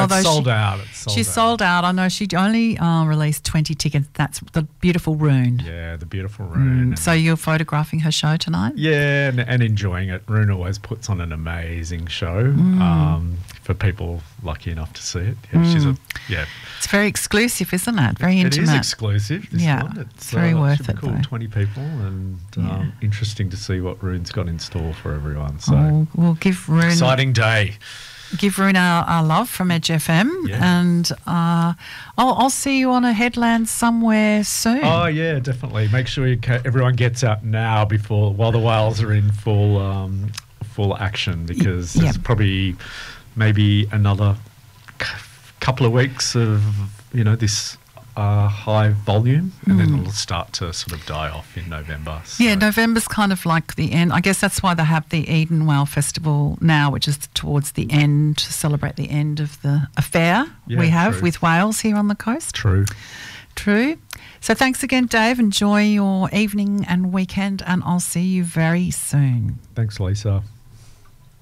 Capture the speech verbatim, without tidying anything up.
although it's sold she, out. It's sold she's out. sold out. I know she only uh, released twenty tickets. That's the beautiful Rune. Yeah, the beautiful Rune. Mm, so you're photographing her show tonight? Yeah, and, and enjoying it. Rune always puts on an amazing show Mm. um, for people lucky enough to see it. Yeah, mm. she's a yeah. It's very exclusive, isn't it? Very intimate. It is exclusive. This yeah, one. It's, it's very uh, worth it. Cool, though. twenty people, and Yeah. um, interesting to see what Rune's got in store for everyone. So oh, we'll give Rune exciting day. Give Rune our, our love from Edge F M, Yeah. and uh, I'll, I'll see you on a headland somewhere soon. Oh yeah, definitely. Make sure you ca- everyone gets out now before while the whales are in full um, full action, because Y- there's yep. probably maybe another c- couple of weeks of you know this uh, high volume, and then it'll start to sort of die off in November. So. Yeah, November's kind of like the end. I guess that's why they have the Eden Whale Festival now, which is towards the end, to celebrate the end of the affair Yeah, we have true. with whales here on the coast. True. True. So thanks again, Dave. Enjoy your evening and weekend, and I'll see you very soon. Thanks, Lisa.